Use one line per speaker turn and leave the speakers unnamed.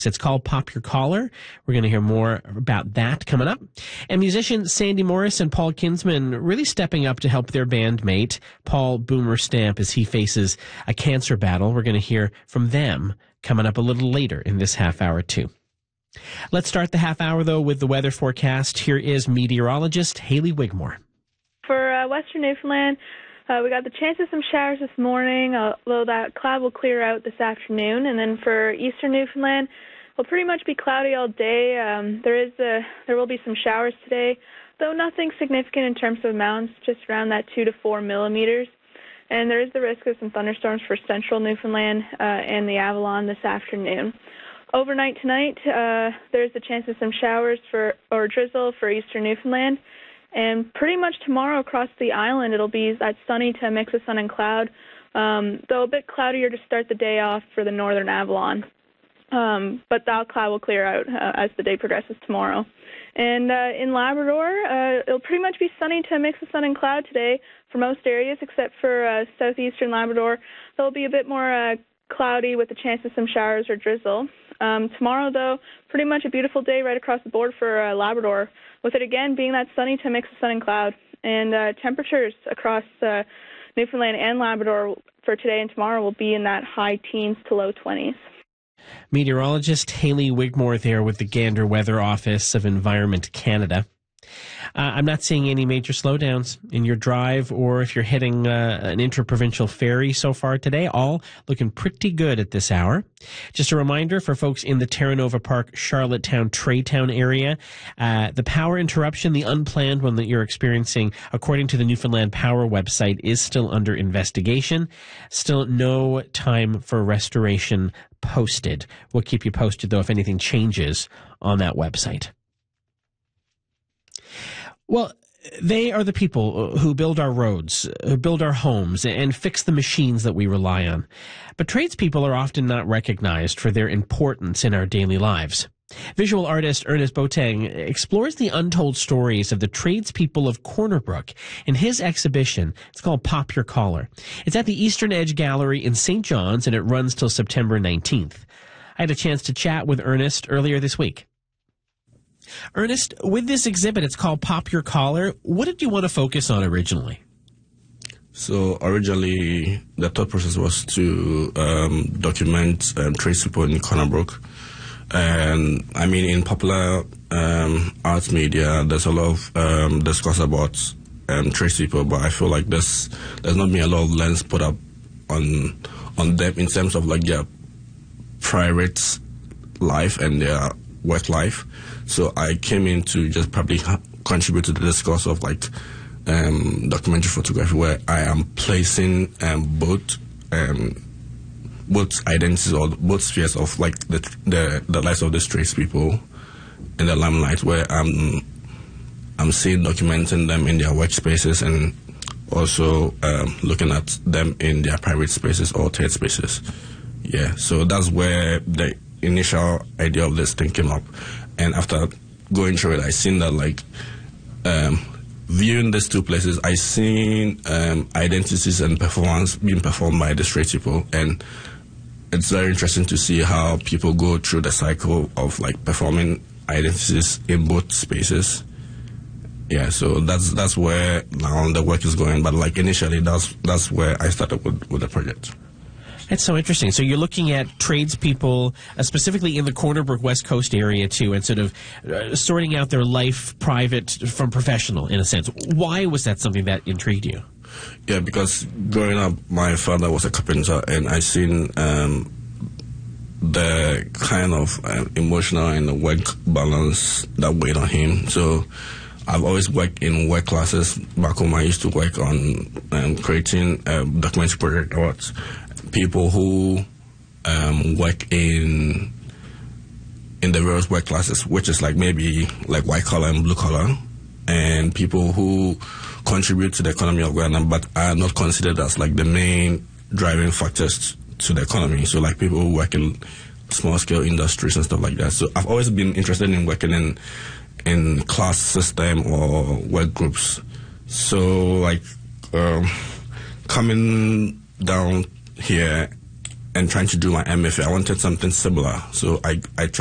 It's called Pop Your Collar. We're going to hear more about that coming up. And musician Sandy Morris and Paul Kinsman really stepping up to help their bandmate, Paul Boomer Stamp, as he faces a cancer battle. We're going to hear from them coming up a little later in this half hour, too. Let's start the half hour, though, with the weather forecast. Here is meteorologist Haley Wigmore.
For western Newfoundland, we got the chance of some showers this morning, although that cloud will clear out this afternoon. And then for eastern Newfoundland, it'll pretty much be cloudy all day. There will be some showers today, though nothing significant in terms of amounts, just around that 2 to 4 millimeters. And there is the risk of some thunderstorms for central Newfoundland and the Avalon this afternoon. Overnight tonight, there's the chance of some showers or drizzle for eastern Newfoundland. And pretty much tomorrow across the island, it'll be that sunny to a mix of sun and cloud, though a bit cloudier to start the day off for the northern Avalon. But that cloud will clear out as the day progresses tomorrow. And in Labrador, it'll pretty much be sunny to a mix of sun and cloud today for most areas, except for southeastern Labrador. There'll be a bit more cloudy with a chance of some showers or drizzle. Tomorrow, though, pretty much a beautiful day right across the board for Labrador, with it again being that sunny to mix of sun and cloud. And temperatures across Newfoundland and Labrador for today and tomorrow will be in that high teens to low 20s.
Meteorologist Haley Wigmore there with the Gander Weather Office of Environment Canada. I'm not seeing any major slowdowns in your drive or if you're hitting an interprovincial ferry so far today. All looking pretty good at this hour. Just a reminder for folks in the Terra Nova Park, Charlottetown, Traytown area, the power interruption, the unplanned one that you're experiencing, according to the Newfoundland Power website, is still under investigation. Still no time for restoration posted. We'll keep you posted, though, if anything changes on that website. Well, they are the people who build our roads, who build our homes, and fix the machines that we rely on. But tradespeople are often not recognized for their importance in our daily lives. Visual artist Ernest Boateng explores the untold stories of the tradespeople of Corner Brook in his exhibition. It's called Pop Your Collar. It's at the Eastern Edge Gallery in St. John's, and it runs till September 19th. I had a chance to chat with Ernest earlier this week. Ernest, with this exhibit, it's called Pop Your Collar. What did you want to focus on originally?
So originally, the thought process was to document tradespeople in Corner Brook. And I mean, in popular arts media, there's a lot of discourse about tradespeople, but I feel like there's not been a lot of lens put up on them in terms of like their private life and their work life. So I came in to just probably contribute to the discourse of like documentary photography, where I am placing both identities or both spheres of like the lives of these tradespeople in the limelight, where I'm seeing, documenting them in their workspaces and also looking at them in their private spaces or third spaces. Yeah, so that's where the initial idea of this thing came up. And after going through it, I seen that like viewing these two places, I seen identities and performance being performed by these tradespeople, and it's very interesting to see how people go through the cycle of like performing identities in both spaces. Yeah, so that's where now the work is going. But like initially, that's where I started with the project.
That's so interesting. So you're looking at tradespeople, specifically in the Corner Brook West Coast area too, and sort of sorting out their life private from professional in a sense. Why was that something that intrigued you?
Yeah, because growing up, my father was a carpenter, and I seen the kind of emotional and work balance that weighed on him. So I've always worked in work classes. Back home, I used to work on creating documentary project awards. People who work in the various work classes, which is like maybe like white collar and blue collar, and people who contribute to the economy of Ghana but are not considered as like the main driving factors to the economy. So like people who work in small scale industries and stuff like that. So I've always been interested in working in class system or work groups. So like coming down here and trying to do my MFA, I wanted something similar. So I